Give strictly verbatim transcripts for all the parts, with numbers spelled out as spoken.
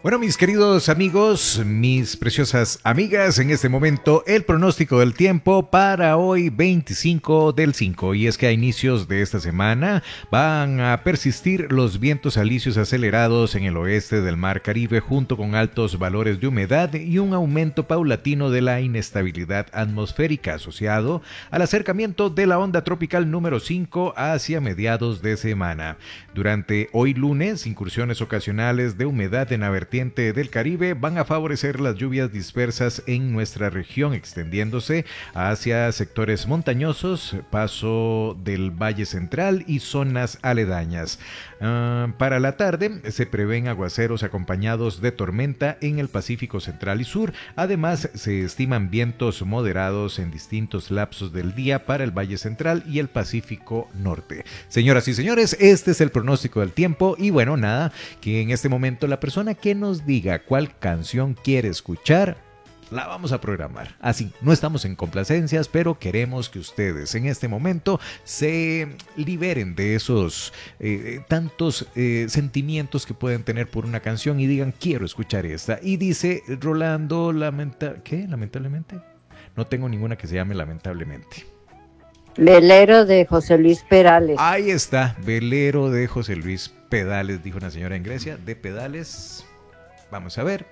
Bueno, mis queridos amigos, mis preciosas amigas, en este momento el pronóstico del tiempo para hoy veinticinco del cinco. Y es que a inicios de esta semana van a persistir los vientos alisios acelerados en el oeste del Mar Caribe, junto con altos valores de humedad y un aumento paulatino de la inestabilidad atmosférica asociado al acercamiento de la onda tropical número cinco hacia mediados de semana. Durante hoy lunes, incursiones ocasionales de humedad en la vertiente del Caribe van a favorecer las lluvias dispersas en nuestra región, extendiéndose hacia sectores montañosos, paso del Valle Central y zonas aledañas. Uh, para la tarde se prevén aguaceros acompañados de tormenta en el Pacífico Central y Sur. Además, se estiman vientos moderados en distintos lapsos del día para el Valle Central y el Pacífico Norte. Señoras y señores, este es el pronóstico del tiempo y bueno, nada, que en este momento la persona que nos diga cuál canción quiere escuchar, la vamos a programar. Así, no estamos en complacencias, pero queremos que ustedes en este momento se liberen de esos eh, tantos eh, sentimientos que pueden tener por una canción y digan, quiero escuchar esta. Y dice Rolando, lamenta... ¿qué? ¿Lamentablemente? No tengo ninguna que se llame Lamentablemente. Velero de José Luis Perales. Ahí está, Velero de José Luis Pedales, dijo una señora en Grecia, de Pedales. Vamos a ver.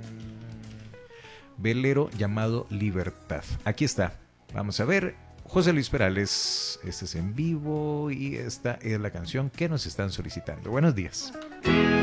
Velero llamado Libertad. Aquí está. Vamos a ver. José Luis Perales, este es en vivo y esta es la canción que nos están solicitando. Buenos días.